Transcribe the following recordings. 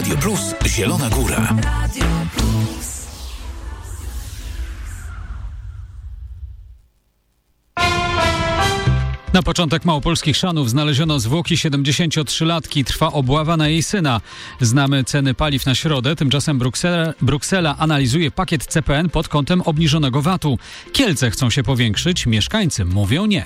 Radio Plus Zielona Góra. Na początek małopolskich Szanów znaleziono zwłoki 73-latki. Trwa obława na jej syna. Znamy ceny paliw na środę. Tymczasem Bruksela analizuje pakiet CPN pod kątem obniżonego VAT-u. Kielce chcą się powiększyć, mieszkańcy mówią nie.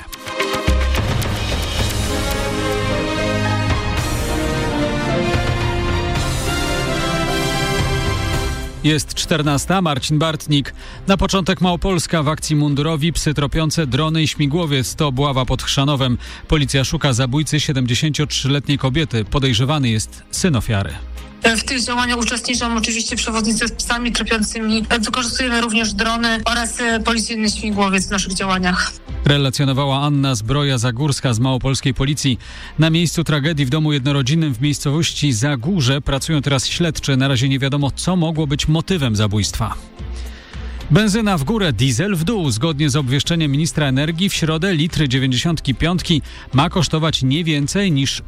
Jest 14, Marcin Bartnik. Na początek Małopolska w akcji mundurowi psy tropiące drony i śmigłowiec. To obława pod Chrzanowem. Policja szuka zabójcy 73-letniej kobiety. Podejrzewany jest syn ofiary. W tych działaniach uczestniczą oczywiście przewodnicy z psami tropiącymi. Wykorzystujemy również drony oraz policyjny śmigłowiec w naszych działaniach. Relacjonowała Anna Zbroja-Zagórska z małopolskiej policji. Na miejscu tragedii w domu jednorodzinnym w miejscowości Zagórze pracują teraz śledczy. Na razie nie wiadomo, co mogło być motywem zabójstwa. Benzyna w górę, diesel w dół. Zgodnie z obwieszczeniem ministra energii w środę litry 95 ma kosztować nie więcej niż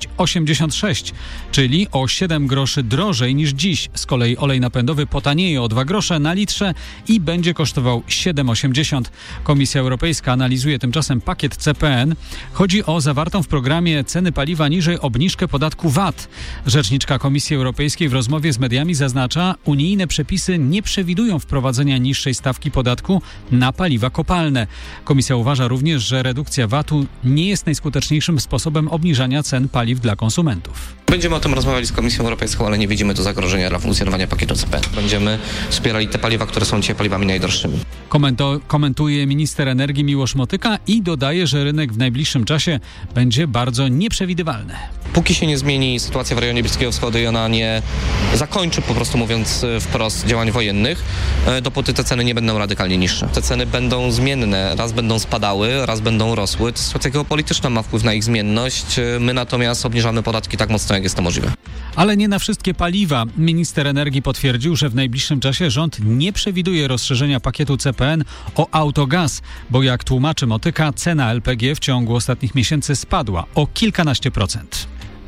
6,86, czyli o 7 groszy drożej niż dziś. Z kolei olej napędowy potanieje o 2 grosze na litrze i będzie kosztował 7,80. Komisja Europejska analizuje tymczasem pakiet CPN. Chodzi o zawartą w programie ceny paliwa niżej obniżkę podatku VAT. Rzeczniczka Komisji Europejskiej w rozmowie z mediami zaznacza, unijne przepisy nie przewidują wprowadzenia niższej stawki podatku na paliwa kopalne. Komisja uważa również, że redukcja VAT-u nie jest najskuteczniejszym sposobem obniżania cen paliw dla konsumentów. Będziemy o tym rozmawiali z Komisją Europejską, ale nie widzimy tu zagrożenia dla funkcjonowania pakietu CPN. Będziemy wspierali te paliwa, które są dzisiaj paliwami najdroższymi. Komentuje minister energii Miłosz Motyka i dodaje, że rynek w najbliższym czasie będzie bardzo nieprzewidywalny. Póki się nie zmieni sytuacja w rejonie Bliskiego Wschodu i ona nie zakończy, po prostu mówiąc wprost, działań wojennych, dopóty te ceny nie będą radykalnie niższe. Te ceny będą zmienne, raz będą spadały, raz będą rosły. Sytuacja geopolityczna ma wpływ na ich zmienność. My natomiast obniżamy podatki tak mocno, jak jest to możliwe. Ale nie na wszystkie paliwa. Minister energii potwierdził, że w najbliższym czasie rząd nie przewiduje rozszerzenia pakietu CPN o autogaz, bo jak tłumaczy Motyka, cena LPG w ciągu ostatnich miesięcy spadła o kilkanaście procent.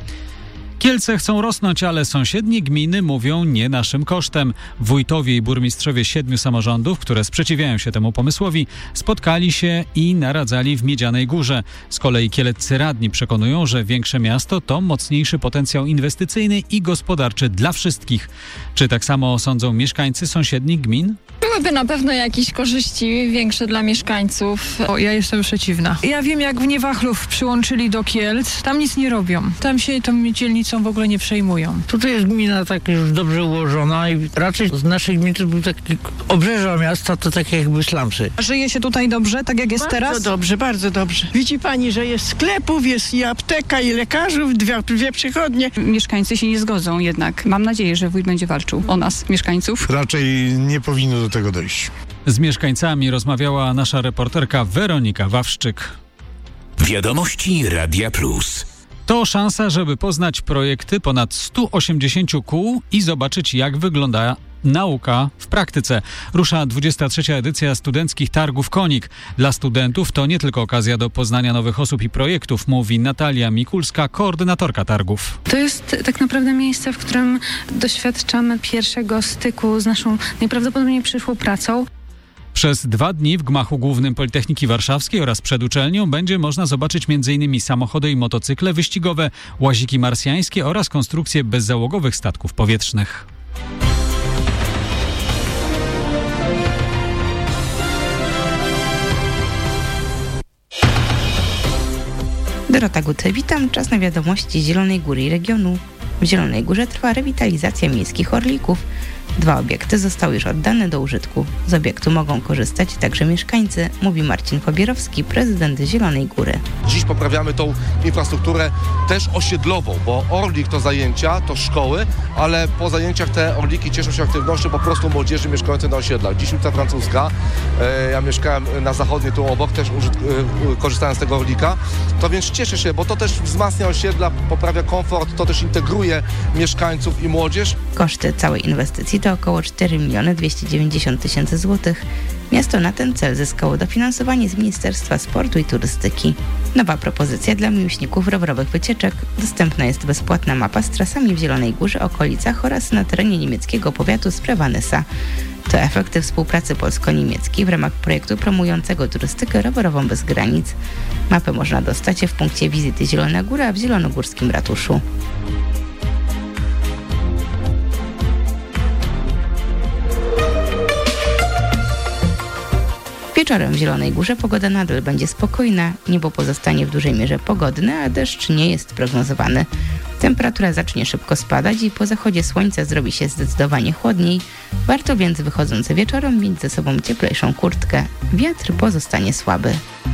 Kielce chcą rosnąć, ale sąsiednie gminy mówią nie naszym kosztem. Wójtowie i burmistrzowie 7 samorządów, które sprzeciwiają się temu pomysłowi, spotkali się i naradzali w Miedzianej Górze. Z kolei kieleccy radni przekonują, że większe miasto to mocniejszy potencjał inwestycyjny i gospodarczy dla wszystkich. Czy tak samo sądzą mieszkańcy sąsiednich gmin? Byłyby na pewno jakieś korzyści większe dla mieszkańców. Ja jestem przeciwna. Ja wiem, jak w Niewachlów przyłączyli do Kielc, tam nic nie robią. Tam się tą dzielnicą w ogóle nie przejmują. Tutaj jest gmina tak już dobrze ułożona i raczej z naszej gminy to był taki obrzeża miasta, to tak jakby slumsy. Żyje się tutaj dobrze, tak jak jest teraz? Bardzo dobrze, bardzo dobrze. Widzi pani, że jest sklepów, jest i apteka, i lekarzów, dwie przychodnie. Mieszkańcy się nie zgodzą jednak. Mam nadzieję, że wójt będzie walczył o nas, mieszkańców. Raczej nie powinno do tego dojść. Z mieszkańcami rozmawiała nasza reporterka Weronika Wawrzyk. Wiadomości Radia Plus. To szansa, żeby poznać projekty ponad 180 kół i zobaczyć, jak wygląda nauka w praktyce. Rusza 23. edycja Studenckich Targów Konik. Dla studentów to nie tylko okazja do poznania nowych osób i projektów, mówi Natalia Mikulska, koordynatorka targów. To jest tak naprawdę miejsce, w którym doświadczamy pierwszego styku z naszą najprawdopodobniej przyszłą pracą. Przez 2 dni w gmachu głównym Politechniki Warszawskiej oraz przed uczelnią będzie można zobaczyć m.in. samochody i motocykle wyścigowe, łaziki marsjańskie oraz konstrukcje bezzałogowych statków powietrznych. Dorota Guce, witam. Czas na wiadomości Zielonej Góry i regionu. W Zielonej Górze trwa rewitalizacja miejskich orlików. 2 obiekty zostały już oddane do użytku. Z obiektu mogą korzystać także mieszkańcy, mówi Marcin Pobierowski, prezydent Zielonej Góry. Dziś poprawiamy tą infrastrukturę też osiedlową, bo orlik to zajęcia, to szkoły, ale po zajęciach te orliki cieszą się aktywnością po prostu młodzieży mieszkającej na osiedlach. Dziś ulica Francuska, ja mieszkałem na zachodniej, tu obok też korzystałem z tego orlika, to więc cieszę się, bo to też wzmacnia osiedla, poprawia komfort, to też integruje interesuje mieszkańców i młodzież. Koszty całej inwestycji to około 4 290 000 złotych. Miasto na ten cel zyskało dofinansowanie z Ministerstwa Sportu i Turystyki. Nowa propozycja dla miłośników rowerowych wycieczek. Dostępna jest bezpłatna mapa z trasami w Zielonej Górze, okolicach oraz na terenie niemieckiego powiatu Spreewanysa. To efekty współpracy polsko-niemieckiej w ramach projektu promującego turystykę rowerową bez granic. Mapę można dostać w punkcie wizyty Zielona Góra w zielonogórskim ratuszu. Wieczorem w Zielonej Górze pogoda nadal będzie spokojna, niebo pozostanie w dużej mierze pogodne, a deszcz nie jest prognozowany. Temperatura zacznie szybko spadać i po zachodzie słońca zrobi się zdecydowanie chłodniej. Warto więc wychodząc wieczorem mieć ze sobą cieplejszą kurtkę. Wiatr pozostanie słaby.